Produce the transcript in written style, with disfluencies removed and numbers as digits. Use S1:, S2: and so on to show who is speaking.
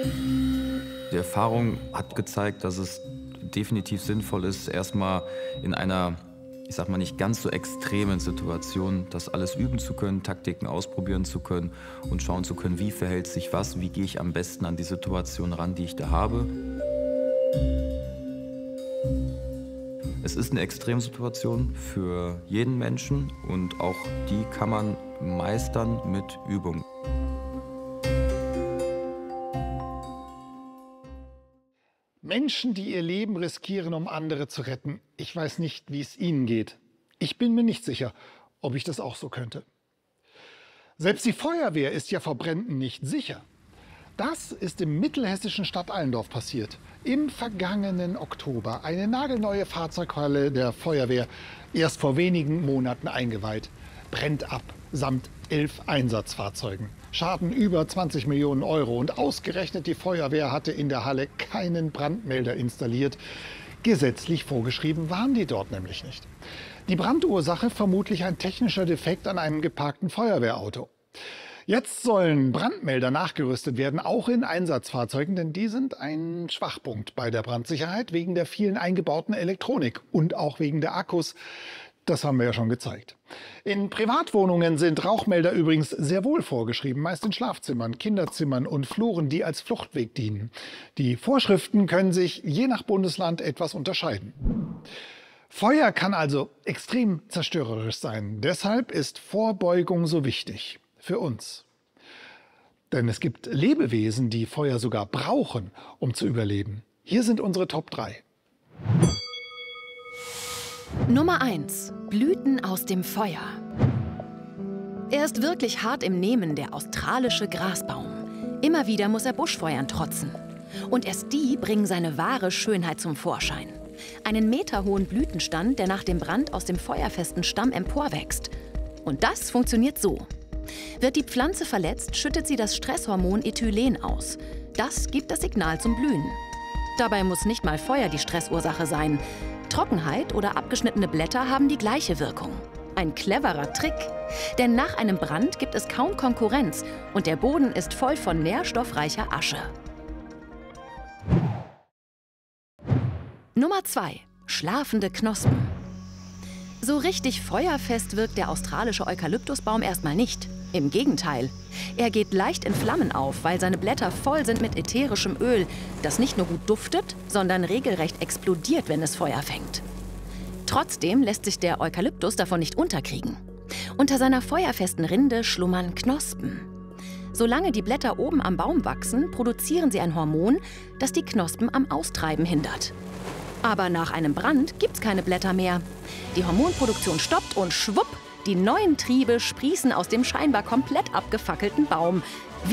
S1: Die Erfahrung hat gezeigt, dass es definitiv sinnvoll ist, erstmal in einer, ich sag mal, nicht ganz so extremen Situation das alles üben zu können, Taktiken ausprobieren zu können und schauen zu können, wie verhält sich was, wie gehe ich am besten an die Situation ran, die ich da habe. Es ist eine Extremsituation für jeden Menschen und auch die kann man meistern mit Übung.
S2: Menschen, die ihr Leben riskieren, um andere zu retten. Ich weiß nicht, wie es ihnen geht. Ich bin mir nicht sicher, ob ich das auch so könnte. Selbst die Feuerwehr ist ja vor Bränden nicht sicher. Das ist im mittelhessischen Stadt Allendorf passiert. Im vergangenen Oktober. Eine nagelneue Fahrzeughalle der Feuerwehr, erst vor wenigen Monaten eingeweiht, brennt ab, samt 11 Einsatzfahrzeugen. Schaden über 20 Millionen Euro. Und ausgerechnet die Feuerwehr hatte in der Halle keinen Brandmelder installiert. Gesetzlich vorgeschrieben waren die dort nämlich nicht. Die Brandursache vermutlich ein technischer Defekt an einem geparkten Feuerwehrauto. Jetzt sollen Brandmelder nachgerüstet werden, auch in Einsatzfahrzeugen, denn die sind ein Schwachpunkt bei der Brandsicherheit wegen der vielen eingebauten Elektronik und auch wegen der Akkus. Das haben wir ja schon gezeigt. In Privatwohnungen sind Rauchmelder übrigens sehr wohl vorgeschrieben, meist in Schlafzimmern, Kinderzimmern und Fluren, die als Fluchtweg dienen. Die Vorschriften können sich je nach Bundesland etwas unterscheiden. Feuer kann also extrem zerstörerisch sein. Deshalb ist Vorbeugung so wichtig. Für uns. Denn es gibt Lebewesen, die Feuer sogar brauchen, um zu überleben. Hier sind unsere Top 3.
S3: Nummer 1. Blüten aus dem Feuer. Er ist wirklich hart im Nehmen, der australische Grasbaum. Immer wieder muss er Buschfeuern trotzen. Und erst die bringen seine wahre Schönheit zum Vorschein. Einen meterhohen Blütenstand, der nach dem Brand aus dem feuerfesten Stamm emporwächst. Und das funktioniert so. Wird die Pflanze verletzt, schüttet sie das Stresshormon Ethylen aus. Das gibt das Signal zum Blühen. Dabei muss nicht mal Feuer die Stressursache sein. Trockenheit oder abgeschnittene Blätter haben die gleiche Wirkung. Ein cleverer Trick. Denn nach einem Brand gibt es kaum Konkurrenz und der Boden ist voll von nährstoffreicher Asche. Nummer 2. Schlafende Knospen. So richtig feuerfest wirkt der australische Eukalyptusbaum erstmal nicht. Im Gegenteil. Er geht leicht in Flammen auf, weil seine Blätter voll sind mit ätherischem Öl, das nicht nur gut duftet, sondern regelrecht explodiert, wenn es Feuer fängt. Trotzdem lässt sich der Eukalyptus davon nicht unterkriegen. Unter seiner feuerfesten Rinde schlummern Knospen. Solange die Blätter oben am Baum wachsen, produzieren sie ein Hormon, das die Knospen am Austreiben hindert. Aber nach einem Brand gibt's keine Blätter mehr. Die Hormonproduktion stoppt und schwupp, die neuen Triebe sprießen aus dem scheinbar komplett abgefackelten Baum.